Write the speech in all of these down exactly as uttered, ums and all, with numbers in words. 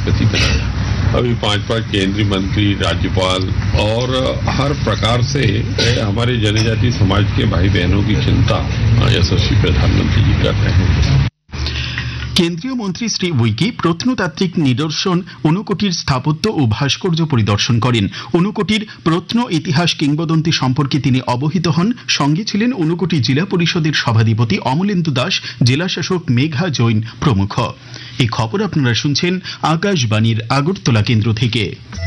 इसी तरह अभी पांच पांच केंद्रीय मंत्री, राज्यपाल और हर प्रकार से हमारे जनजातीय समाज के भाई बहनों की चिंता यशस्वी प्रधानमंत्री जी कर रहे हैं। কেন্দ্রীয় মন্ত্রী শ্রী উইকি প্রত্নতাত্ত্বিক নিদর্শন ঊনকোটির স্থাপত্য ও ভাস্কর্য পরিদর্শন করেন। ঊনকোটির প্রত্ন ইতিহাস কিংবদন্তি সম্পর্কে তিনি অবহিত হন। সঙ্গে ছিলেন ঊনকোটি জেলা পরিষদের সভাধিপতি অমলেন্দু দাস, জেলা শাসক মেঘা জৈন প্রমুখ। এই খবর আপনারা শুনছেন আকাশবাণীর আগরতলা কেন্দ্র থেকে।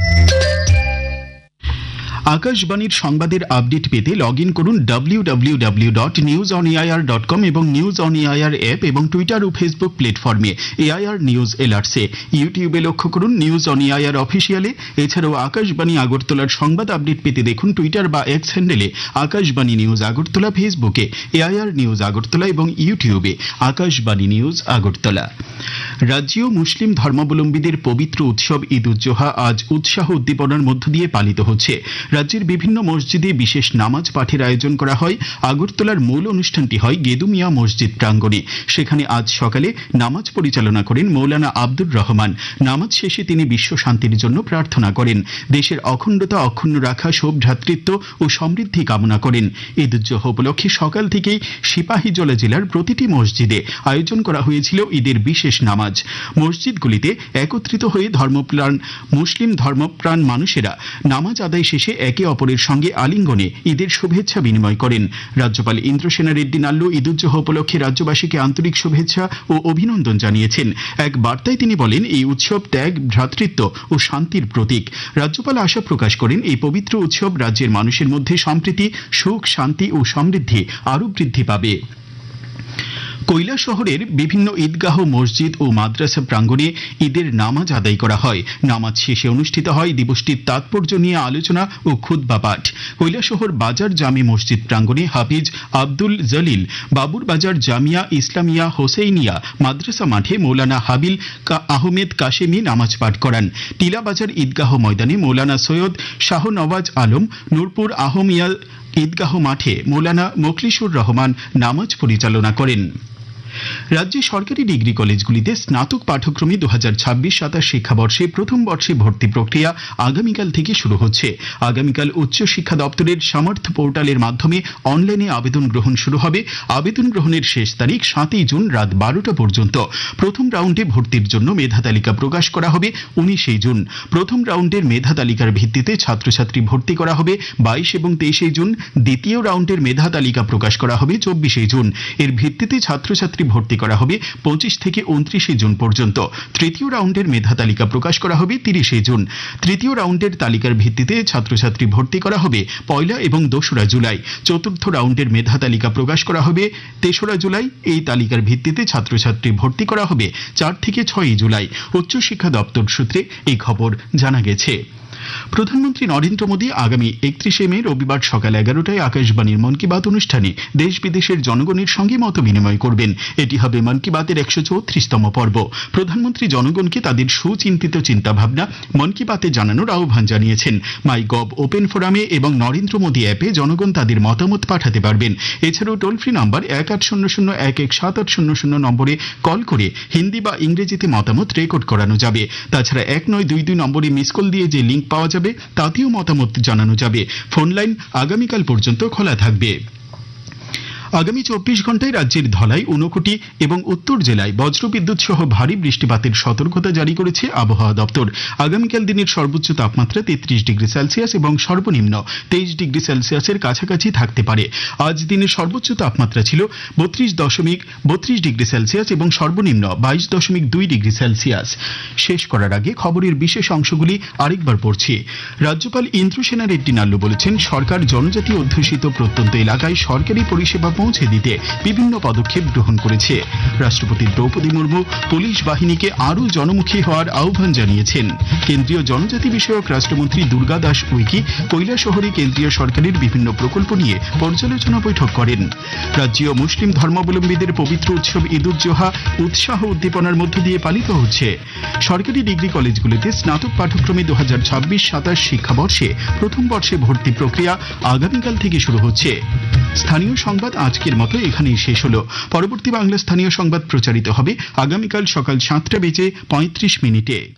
আকাশবাণীর সংবাদের আপডেট পেতে লগ ইন করুন W W W dot news on AIR dot com এবং নিউজ অন এআইআর অ্যাপ এবং টুইটার ও ফেসবুক প্ল্যাটফর্মে এআইআর নিউজ এলার্টসে। ইউটিউবে লক্ষ্য করুন নিউজ অন এআইআর অফিসিয়ালে। এছাড়াও আকাশবাণী আগরতলার সংবাদ আপডেট পেতে দেখুন টুইটার বা এক্স হ্যান্ডেলে আকাশবাণী নিউজ আগরতলা, ফেসবুকে এআইআর নিউজ আগরতলা এবং ইউটিউবে আকাশবাণী নিউজ আগরতলা। রাজ্যীয় মুসলিম ধর্মাবলম্বীদের পবিত্র উৎসব ঈদ উজ জোহা আজ উৎসাহ উদ্দীপনার মধ্য দিয়ে পালিত হচ্ছে। রাজ্যের বিভিন্ন মসজিদে বিশেষ নামাজ পাঠের আয়োজন করা হয়। আগরতলার মূল অনুষ্ঠানটি হয় গেদুমিয়া মসজিদ প্রাঙ্গণে। সেখানে আজ সকালে নামাজ পরিচালনা করেন মৌলানা আব্দুর রহমান। নামাজ শেষে তিনি বিশ্ব শান্তির জন্য প্রার্থনা করেন। দেশের অখণ্ডতা অক্ষুণ্ণ রাখা, সব ভ্রাতৃত্ব ও সমৃদ্ধি কামনা করেন। ঈদ উজ জোহা উপলক্ষে সকাল থেকেই সিপাহীজলা জেলার প্রতিটি মসজিদে আয়োজন করা হয়েছিল ঈদের বিশেষ নামাজ। মসজিদগুলিতে একত্রিত হয়ে ধর্মপ্রাণ মুসলিম ধর্মপ্রাণ মানুষেরা নামাজ আদায় শেষে একে অপরের সঙ্গে আলিঙ্গনে ঈদের শুভেচ্ছা বিনিময় করেন। রাজ্যপাল ইন্দ্রসেনা রেড্ডি নাল্লু ঈদ উজ জোহা উপলক্ষে রাজ্যবাসীকে আন্তরিক শুভেচ্ছা ও অভিনন্দন জানিয়েছেন। এক বার্তায় তিনি বলেন, এই উৎসব ত্যাগ, ভ্রাতৃত্ব ও শান্তির প্রতীক। রাজ্যপাল আশা প্রকাশ করেন এই পবিত্র উৎসব রাজ্যের মানুষের মধ্যে সম্প্রীতি, সুখ, শান্তি ও সমৃদ্ধি আরও বৃদ্ধি পাবে। কৈলাসহরের বিভিন্ন ঈদগাহ, মসজিদ ও মাদ্রাসা প্রাঙ্গণে ঈদের নামাজ আদায় করা হয়। নামাজ শেষে অনুষ্ঠিত হয় দিবসটির তাৎপর্য নিয়ে আলোচনা ও খুতবা পাঠ। কৈলাসহর বাজার জামে মসজিদ প্রাঙ্গণে হাফিজ আব্দুল জলিল বাবুর বাজার জামিয়া ইসলামিয়া হোসেইনিয়া মাদ্রাসা মাঠে মৌলানা হাবিল আহমেদ কাশেমি নামাজ পাঠ করান। টিলা বাজার ঈদগাহ ময়দানে মৌলানা সৈয়দ শাহ নওয়াজ আলম, নূরপুর আহমিয়া ঈদগাহ মাঠে মৌলানা মোখলিসুর রহমান নামাজ পরিচালনা করেন। রাজ্যে সরকারি ডিগ্রি কলেজগুলিতে স্নাতক পাঠ্যক্রমে দু হাজার ছাব্বিশ সাতাশ শিক্ষাবর্ষে প্রথম বর্ষে ভর্তি প্রক্রিয়া আগামীকাল থেকে শুরু হচ্ছে। আগামীকাল উচ্চশিক্ষা দপ্তরের সামর্থ্য পোর্টালের মাধ্যমে অনলাইনে আবেদন গ্রহণ শুরু হবে। আবেদন গ্রহণের শেষ তারিখ সাতই জুন রাত বারোটা পর্যন্ত। প্রথম রাউন্ডে ভর্তির জন্য মেধা তালিকা প্রকাশ করা হবে উনিশে জুন। প্রথম রাউন্ডের মেধা তালিকার ভিত্তিতে ছাত্রছাত্রী ভর্তি করা হবে বাইশ এবং তেইশে জুন। দ্বিতীয় রাউন্ডের মেধা তালিকা প্রকাশ করা হবে চব্বিশে জুন। এর ভিত্তিতে ছাত্রছাত্রী ভর্তি করা হবে পঁচিশ থেকে উনত্রিশে জুন পর্যন্ত। তৃতীয় রাউন্ডের মেধা তালিকা প্রকাশ করা হবে তিরিশে জুন। তৃতীয় রাউন্ডের তালিকার ভিত্তিতে ছাত্রছাত্রী ভর্তি করা হবে পয়লা এবং দোসরা জুলাই। চতুর্থ রাউন্ডের মেধা তালিকা প্রকাশ করা হবে তেসরা জুলাই। এই তালিকার ভিত্তিতে ছাত্রছাত্রী ভর্তি করা হবে চার থেকে ছয়ই জুলাই। উচ্চশিক্ষা দপ্তর সূত্রে এই খবর জানা গেছে। প্রধানমন্ত্রী নরেন্দ্র মোদী আগামী একত্রিশে মে রবিবার সকাল এগারোটায় আকাশবাণীর মন কি বাত অনুষ্ঠানে দেশ বিদেশের জনগণের সঙ্গে মত বিনিময় করবেন। এটি হবে মন কি বাতের একশো চৌত্রিশতম পর্ব। প্রধানমন্ত্রী জনগণকে তাদের সুচিন্তিত চিন্তাভাবনা মন কি বাতে জানানোর আহ্বান জানিয়েছেন। মাই গভ ওপেন ফোরামে এবং নরেন্দ্র মোদী অ্যাপে জনগণ তাদের মতামত পাঠাতে পারবেন। এছাড়াও টোল ফ্রি নাম্বার এক আট শূন্য শূন্য এক এক সাত আট শূন্য শূন্য নম্বরে কল করে হিন্দি বা ইংরেজিতে মতামত রেকর্ড করানো যাবে। তাছাড়া এক নয় দুই দুই নম্বরে মিস কল দিয়ে যে লিঙ্ক পাওয়া যাবে তাতেও মতামত জানানো যাবে। ফোন লাইন আগামীকাল পর্যন্ত খোলা থাকবে। আগামী চব্বিশ ঘন্টায় রাজ্যের ধলাই, ঊনকোটি এবং উত্তর জেলায় বজ্রবিদ্যুৎ সহ ভারী বৃষ্টিপাতের সতর্কতা জারি করেছে আবহাওয়া দপ্তর। আগামীকাল দিনের সর্বোচ্চ তাপমাত্রা তেত্রিশ ডিগ্রি সেলসিয়াস এবং সর্বনিম্ন তেইশ ডিগ্রি সেলসিয়াসের কাছাকাছি থাকতে পারে। আজ দিনের সর্বোচ্চ তাপমাত্রা ছিল বত্রিশ দশমিক বত্রিশ ডিগ্রি সেলসিয়াস এবং সর্বনিম্ন বাইশ দশমিক দুই ডিগ্রি সেলসিয়াস। শেষ করার আগে খবরের বিশেষ অংশগুলি আরেকবার পড়ছি। রাজ্যপাল ইন্দ্রসেনা রেড্ডি নাল্লু বলেছেন, সরকার জনজাতি অধ্যুষিত প্রত্যন্ত এলাকায় সরকারি পরিষেবা পৌঁছে দিতে বিভিন্ন পদক্ষেপ গ্রহণ করেছে। রাষ্ট্রপতি দ্রৌপদী মুর্মু পুলিশ বাহিনীকে আরও জনমুখী হওয়ার আহ্বান জানিয়েছেন। কেন্দ্রীয় জনজাতি বিষয়ক রাষ্ট্রমন্ত্রী দুর্গা দাস উইকি কৈলাসহরে কেন্দ্রীয় সরকারের বিভিন্ন প্রকল্প নিয়ে পর্যালোচনা বৈঠক করেন। রাজ্যীয় মুসলিম ধর্মাবলম্বীদের পবিত্র উৎসব ঈদ উজ জোহা উৎসাহ উদ্দীপনার মধ্য দিয়ে পালিত হচ্ছে। সরকারি ডিগ্রি কলেজগুলিতে স্নাতক পাঠ্যক্রমে দু হাজার ছাব্বিশ সাতাশ শিক্ষাবর্ষে প্রথম বর্ষে ভর্তি প্রক্রিয়া আগামীকাল থেকে শুরু হচ্ছে। স্থানীয় সংবাদ আজকের মতো এখানেই শেষ হলো। পরবর্তী বাংলা স্থানীয় সংবাদ প্রচারিত হবে আগামীকাল সকাল সাতটা বেজে পঁয়ত্রিশ মিনিটে।